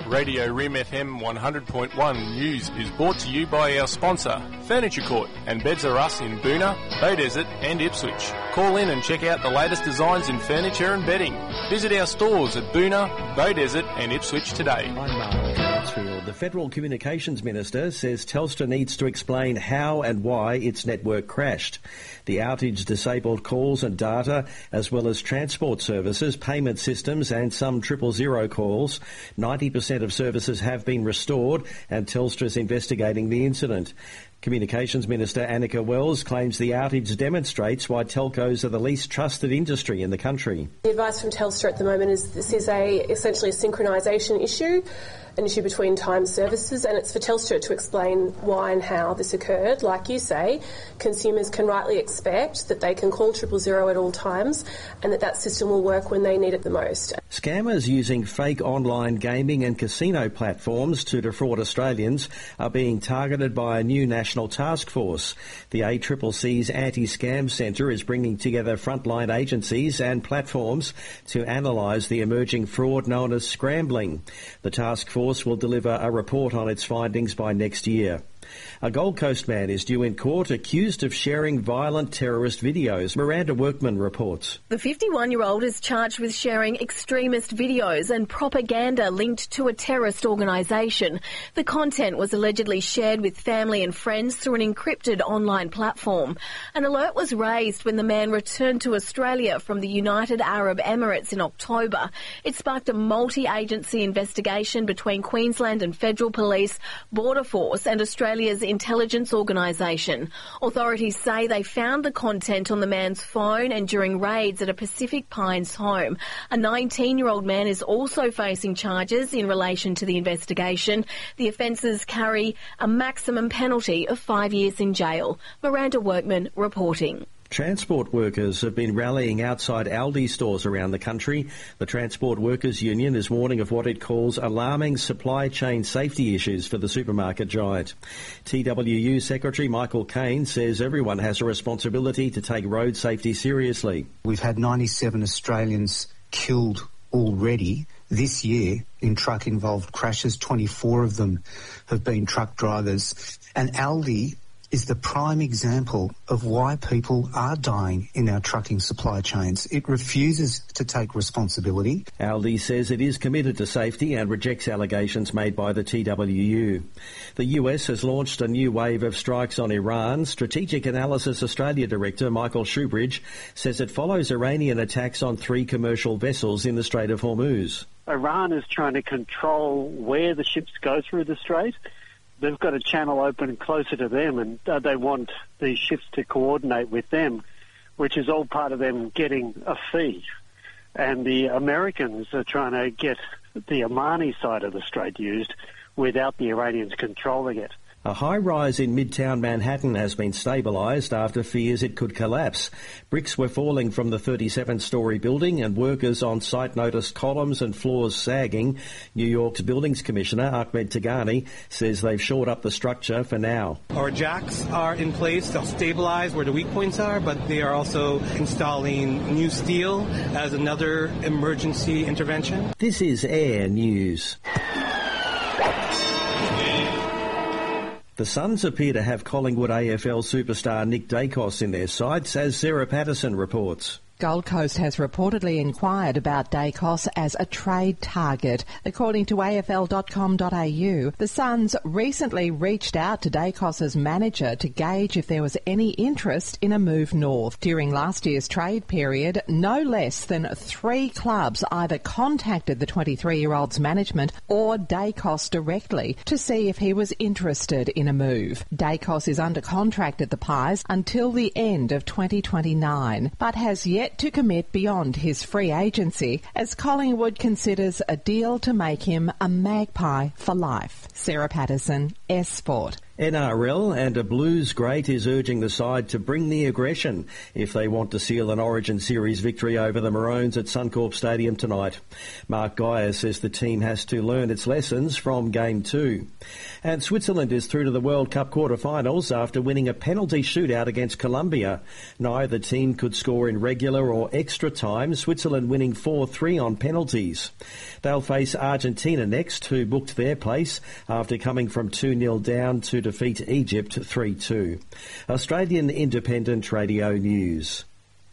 Radio Rim FM 100.1 News is brought to you by our sponsor, Furniture Court and Beds R Us in Boonah, Beaudesert and Ipswich. Call in and check out the latest designs in furniture and bedding. Visit our stores at Boonah, Beaudesert and Ipswich today. I'm Mark Mansfield. The Federal Communications Minister says Telstra needs to explain how and why its network crashed. The outage disabled calls and data, as well as transport services, payment systems and some 000 calls. 90% of services have been restored and Telstra is investigating the incident. Communications Minister Annika Wells claims the outage demonstrates why telcos are the least trusted industry in the country. The advice from Telstra at the moment is this is essentially a synchronisation issue, an issue between time services, and it's for Telstra to explain why and how this occurred. Like you say, consumers can rightly expect that they can call 000 at all times and that system will work when they need it the most. Scammers using fake online gaming and casino platforms to defraud Australians are being targeted by a new national task force. The ACCC's Anti-Scam Centre is bringing together frontline agencies and platforms to analyse the emerging fraud known as scrambling. The task force will deliver a report on its findings by next year. A Gold Coast man is due in court accused of sharing violent terrorist videos. Miranda Workman reports. The 51-year-old is charged with sharing extremist videos and propaganda linked to a terrorist organisation. The content was allegedly shared with family and friends through an encrypted online platform. An alert was raised when the man returned to Australia from the United Arab Emirates in October. It sparked a multi-agency investigation between Queensland and Federal Police, Border Force and Australia's intelligence organisation. Authorities say they found the content on the man's phone and during raids at a Pacific Pines home. A 19-year-old man is also facing charges in relation to the investigation. The offences carry a maximum penalty of 5 years in jail. Miranda Workman reporting. Transport workers have been rallying outside Aldi stores around the country. The Transport Workers Union is warning of what it calls alarming supply chain safety issues for the supermarket giant. TWU Secretary Michael Caine says everyone has a responsibility to take road safety seriously. We've had 97 Australians killed already this year in truck-involved crashes. 24 of them have been truck drivers. And Aldi is the prime example of why people are dying in our trucking supply chains. It refuses to take responsibility. Aldi says it is committed to safety and rejects allegations made by the TWU. The US has launched a new wave of strikes on Iran. Strategic Analysis Australia Director Michael Shoebridge says it follows Iranian attacks on 3 commercial vessels in the Strait of Hormuz. Iran is trying to control where the ships go through the strait. They've got a channel open closer to them and they want these ships to coordinate with them, which is all part of them getting a fee. And the Americans are trying to get the Omani side of the strait used without the Iranians controlling it. A high-rise in Midtown Manhattan has been stabilised after fears it could collapse. Bricks were falling from the 37-storey building and workers on site noticed columns and floors sagging. New York's Buildings Commissioner, Ahmed Tagani, says they've shored up the structure for now. Our jacks are in place to stabilise where the weak points are, but they are also installing new steel as another emergency intervention. This is Air News. The Suns appear to have Collingwood AFL superstar Nick Daicos in their sights, as Sarah Patterson reports. Gold Coast has reportedly inquired about Daicos as a trade target. According to AFL.com.au, the Suns recently reached out to Daicos' manager to gauge if there was any interest in a move north. During last year's trade period, no less than 3 clubs either contacted the 23-year-old's management or Daicos directly to see if he was interested in a move. Daicos is under contract at the Pies until the end of 2029, but has yet to commit beyond his free agency as Collingwood considers a deal to make him a Magpie for life. Sarah Patterson, S Sport. NRL and a Blues great is urging the side to bring the aggression if they want to seal an Origin Series victory over the Maroons at Suncorp Stadium tonight. Mark Geyer says the team has to learn its lessons from Game 2. And Switzerland is through to the World Cup quarter-finals after winning a penalty shootout against Colombia. Neither team could score in regular or extra time, Switzerland winning 4-3 on penalties. They'll face Argentina next, who booked their place after coming from 2-0 down to defeat Egypt 3-2. Australian Independent Radio News.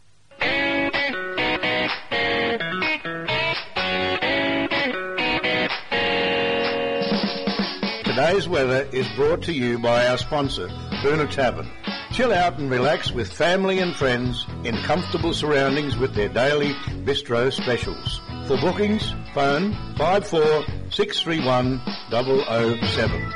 Today's weather is brought to you by our sponsor, Boona Tavern. Chill out and relax with family and friends in comfortable surroundings with their daily bistro specials. For bookings, phone 54 631 007.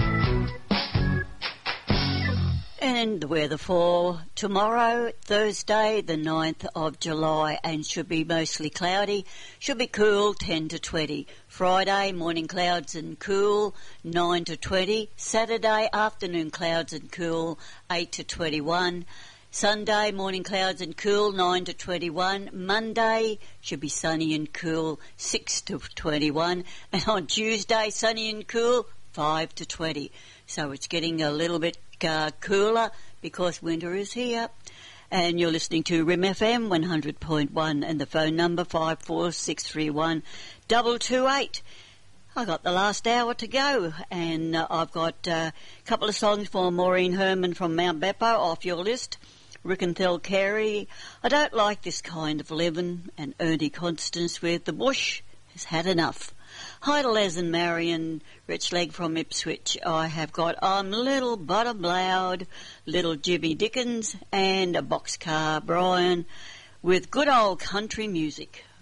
And the weather for tomorrow, Thursday, the 9th of July, and should be mostly cloudy. Should be cool, 10 to 20. Friday, morning clouds and cool, 9 to 20. Saturday, afternoon clouds and cool, 8 to 21. Sunday, morning clouds and cool, 9 to 21. Monday, should be sunny and cool, 6 to 21. And on Tuesday, sunny and cool, 5 to 20. So it's getting a little bit cooler because winter is here. And you're listening to Rim FM 100.1 and the phone number 54631 228. I got the last hour to go, and I've got a couple of songs for Maureen Herman from Mount Beppo off your list. Rick and Thel Carey, I Don't Like This Kind of Living, and Ernie Constance with The Bush Has Had Enough. Hi to Les and Marion, Rich Leg from Ipswich. I have got I'm Little But I'm Loud, Little Jimmy Dickens, and a Boxcar Brian with good old country music.